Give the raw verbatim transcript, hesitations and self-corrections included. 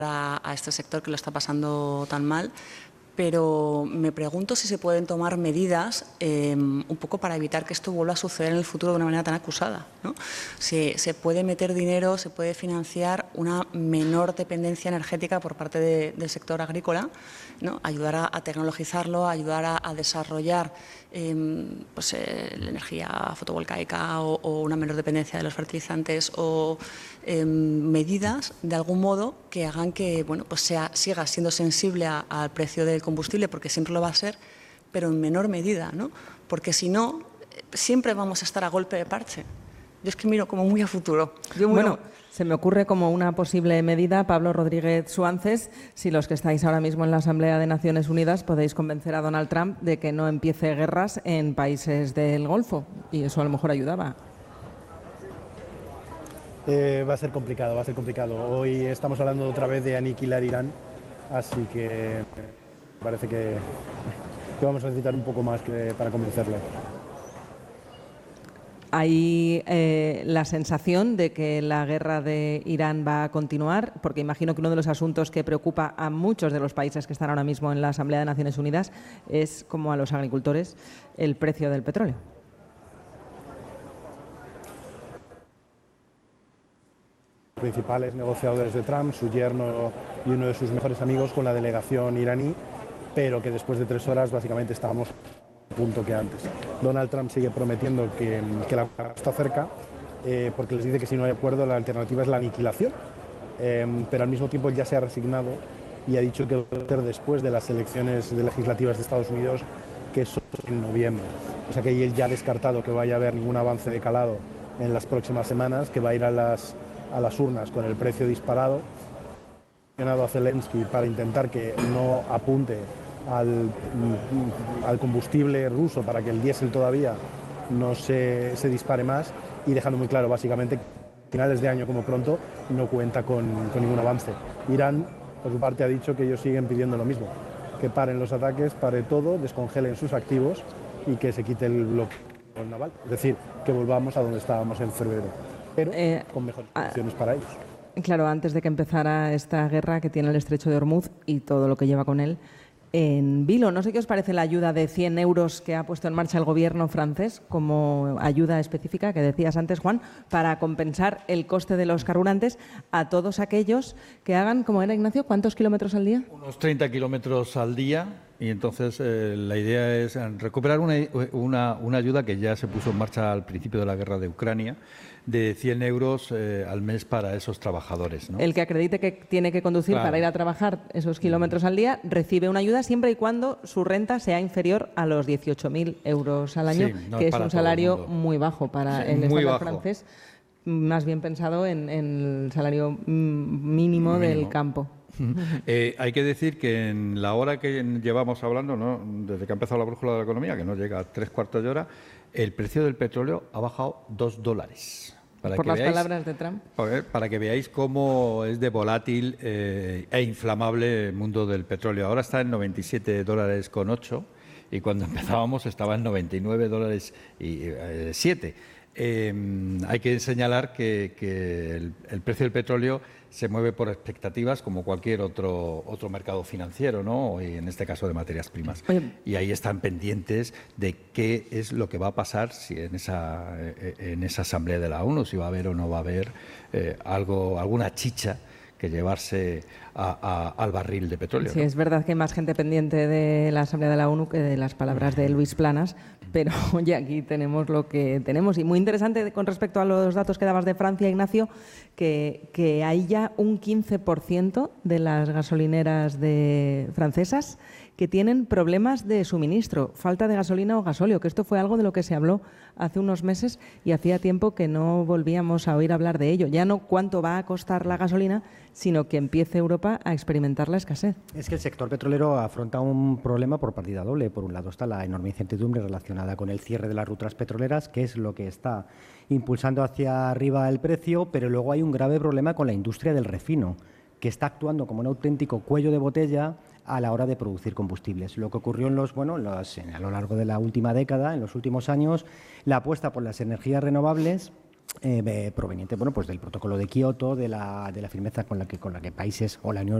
a, a este sector que lo está pasando tan mal. Pero me pregunto si se pueden tomar medidas eh, un poco para evitar que esto vuelva a suceder en el futuro de una manera tan acusada, ¿no? Si se puede meter dinero, se puede financiar una menor dependencia energética por parte de, del sector agrícola, ¿no? Ayudar a, a tecnologizarlo, ayudar a, a desarrollar eh, pues, eh, la energía fotovoltaica o, o una menor dependencia de los fertilizantes o eh, medidas de algún modo que hagan que bueno, pues sea, siga siendo sensible a, al precio del combustible, porque siempre lo va a ser, pero en menor medida, ¿no? Porque si no, siempre vamos a estar a golpe de parche. Yo es que miro como muy a futuro. Yo miro... Bueno, se me ocurre como una posible medida, Pablo Rodríguez Suances, si los que estáis ahora mismo en la Asamblea de Naciones Unidas podéis convencer a Donald Trump de que no empiece guerras en países del Golfo, y eso a lo mejor ayudaba. Eh, va a ser complicado, va a ser complicado. Hoy estamos hablando otra vez de aniquilar Irán, así que parece que, que vamos a necesitar un poco más que, para convencerlo. Hay eh, la sensación de que la guerra de Irán va a continuar, porque imagino que uno de los asuntos que preocupa a muchos de los países que están ahora mismo en la Asamblea de Naciones Unidas es, como a los agricultores, el precio del petróleo. Principales negociadores de Trump, su yerno y uno de sus mejores amigos con la delegación iraní, pero que después de tres horas básicamente estábamos al punto que antes. Donald Trump sigue prometiendo que, que la guerra está cerca, eh, porque les dice que si no hay acuerdo la alternativa es la aniquilación, eh, pero al mismo tiempo ya se ha resignado y ha dicho que va a ser después de las elecciones legislativas de Estados Unidos, que son en noviembre. O sea que él ya ha descartado que vaya a haber ningún avance de calado en las próximas semanas, que va a ir a las a las urnas con el precio disparado. Ha mencionado a Zelensky para intentar que no apunte al, al combustible ruso para que el diésel todavía no se, se dispare más, y dejando muy claro básicamente que a finales de año como pronto no cuenta con, con ningún avance. Irán, por su parte, ha dicho que ellos siguen pidiendo lo mismo, que paren los ataques, pare todo, descongelen sus activos y que se quite el bloqueo naval. Es decir, que volvamos a donde estábamos en febrero, pero eh, con mejores condiciones para ellos. Claro, antes de que empezara esta guerra que tiene el estrecho de Hormuz y todo lo que lleva con él, en vilo, no sé qué os parece la ayuda de cien euros que ha puesto en marcha el gobierno francés como ayuda específica, que decías antes, Juan, para compensar el coste de los carburantes a todos aquellos que hagan, como era, Ignacio, ¿cuántos kilómetros al día? Unos treinta kilómetros al día. Y entonces eh, la idea es recuperar una, una, una ayuda que ya se puso en marcha al principio de la guerra de Ucrania, de cien euros eh, al mes para esos trabajadores, ¿no? El que acredite que tiene que conducir claro. para ir a trabajar esos kilómetros al día recibe una ayuda siempre y cuando su renta sea inferior a los dieciocho mil euros al año, sí, no que es, es un salario muy bajo para sí, el estándar francés, más bien pensado en, en el salario mínimo, mínimo del campo. Eh, hay que decir que en la hora que llevamos hablando, ¿no?, desde que ha empezado la brújula de la economía, que no llega a tres cuartos de hora, el precio del petróleo ha bajado dos dólares. Para Por que las veáis, palabras de Trump. Para que veáis cómo es de volátil eh, e inflamable el mundo del petróleo. Ahora está en noventa y siete dólares con ocho y cuando empezábamos estaba en noventa y nueve dólares y eh, siete. Eh, hay que señalar que, que el, el precio del petróleo se mueve por expectativas como cualquier otro otro mercado financiero, ¿no? Y en este caso de materias primas. Oye. Y ahí están pendientes de qué es lo que va a pasar si en esa en esa asamblea de la ONU, si va a haber o no va a haber eh, algo alguna chicha que llevarse a, a, al barril de petróleo. Sí, ¿no? Es verdad que hay más gente pendiente de la Asamblea de la ONU que de las palabras de Luis Planas, pero oye, aquí tenemos lo que tenemos. Y muy interesante con respecto a los datos que dabas de Francia, Ignacio, que, que hay ya un quince por ciento de las gasolineras de francesas que tienen problemas de suministro, falta de gasolina o gasóleo, que esto fue algo de lo que se habló hace unos meses y hacía tiempo que no volvíamos a oír hablar de ello. Ya no cuánto va a costar la gasolina, sino que empiece Europa a experimentar la escasez. Es que el sector petrolero afronta un problema por partida doble. Por un lado está la enorme incertidumbre relacionada con el cierre de las rutas petroleras, que es lo que está impulsando hacia arriba el precio, pero luego hay un grave problema con la industria del refino, que está actuando como un auténtico cuello de botella a la hora de producir combustibles. Lo que ocurrió en los, bueno, los, a lo largo de la última década, en los últimos años, la apuesta por las energías renovables Eh, proveniente bueno, pues del protocolo de Kioto, de la, de la firmeza con la que, con la que países o la Unión